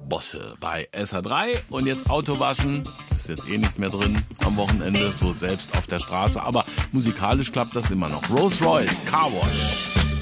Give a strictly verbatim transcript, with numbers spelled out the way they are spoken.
Bosse bei S R drei. Und jetzt Autowaschen. Ist jetzt eh nicht mehr drin am Wochenende, so selbst auf der Straße. Aber musikalisch klappt das immer noch. Rolls Royce, Car Wash.